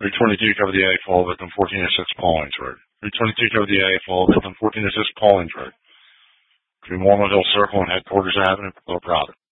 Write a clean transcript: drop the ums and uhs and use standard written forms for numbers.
322, cover the A, fall victim 1406 Paulingsburg. 322, cover the A, fall victim 1406 Paulingsburg. Between Walnut Hill Circle and Headquarters Avenue, Little Providence.